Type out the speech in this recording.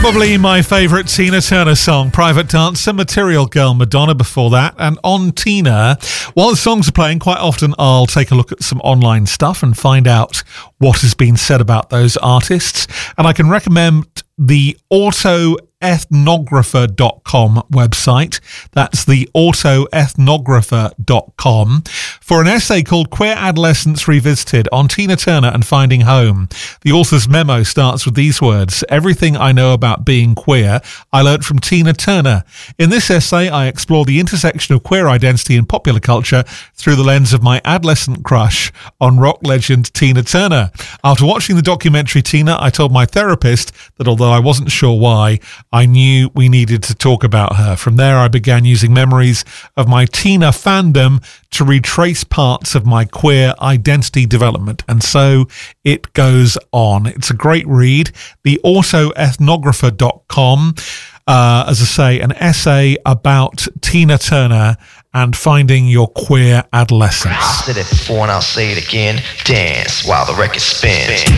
Probably my favourite Tina Turner song, Private Dancer, Material Girl, Madonna before that. And on Tina, while the songs are playing, quite often I'll take a look at some online stuff and find out what has been said about those artists. And I can recommend the autoethnographer.com website. That's the autoethnographer.com for an essay called Queer Adolescence Revisited on Tina Turner and Finding Home. The author's memo starts with these words: everything I know about being queer, I learnt from Tina Turner. In this essay, I explore the intersection of queer identity and popular culture through the lens of my adolescent crush on rock legend Tina Turner. After watching the documentary Tina, I told my therapist that although I wasn't sure why, I knew we needed to talk about her. From there, I began using memories of my Tina fandom to retrace parts of my queer identity development. And so it goes on. It's a great read. The autoethnographer.com, as I say, an essay about Tina Turner and finding your queer adolescence. I said it before and I'll say it again. Dance while the record spins.